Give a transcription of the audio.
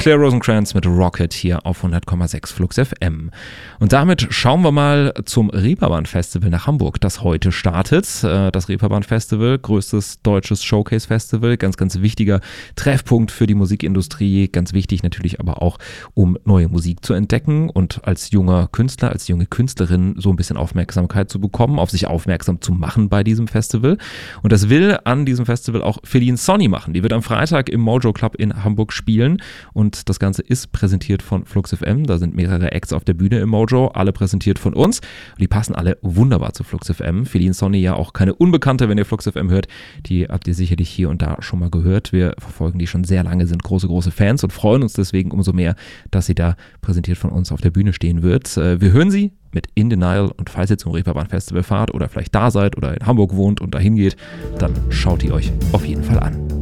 Claire Rosencrantz mit Rocket hier auf 100,6 Flux FM. Und damit schauen wir mal zum Reeperbahn Festival nach Hamburg, das heute startet. Das Reeperbahn Festival, größtes deutsches Showcase-Festival, ganz, ganz wichtiger Treffpunkt für die Musikindustrie, ganz wichtig natürlich aber auch, um neue Musik zu entdecken und als junger Künstler, als junge Künstlerin so ein bisschen Aufmerksamkeit zu bekommen, auf sich aufmerksam zu machen bei diesem Festival. Und das will an diesem Festival auch Feline Sonny machen. Die wird am Freitag im Mojo Club in Hamburg spielen und das Ganze ist präsentiert von Flux FM. Da sind mehrere Acts auf der Bühne im Mojo, alle präsentiert von uns. Und die passen alle wunderbar zu Flux FM. Feline Sonny ja auch keine Unbekannte, wenn ihr Flux FM hört. Die habt ihr sicherlich hier und da schon mal gehört. Wir verfolgen die schon sehr lange, sind große, große Fans und freuen uns deswegen umso mehr, dass sie da präsentiert von uns auf der Bühne stehen wird. Wir hören sie mit In Denial und falls ihr zum Reeperbahn Festival fahrt oder vielleicht da seid oder in Hamburg wohnt und dahin geht, dann schaut die euch auf jeden Fall an.